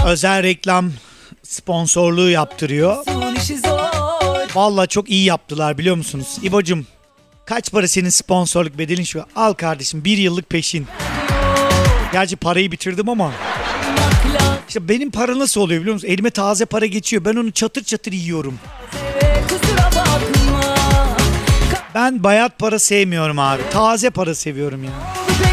özel reklam sponsorluğu yaptırıyor. Vallahi çok iyi yaptılar biliyor musunuz? İbo'cum kaç para senin sponsorluk bedelin şu? Al kardeşim 1 yıllık peşin. Gerçi parayı bitirdim ama. İşte benim para nasıl oluyor biliyor musun? Elime taze para geçiyor. Ben onu çatır çatır yiyorum. Ben bayat para sevmiyorum abi. Taze para seviyorum ya.